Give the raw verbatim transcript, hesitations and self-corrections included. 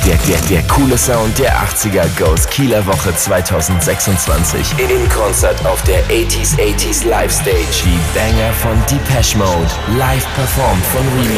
Der, der, der coole Sound der achtziger goes Kieler Woche zwanzig sechsundzwanzig in Konzert auf der achtziger achtziger Live Stage. Die Banger von Depeche Mode, live performt von Remote.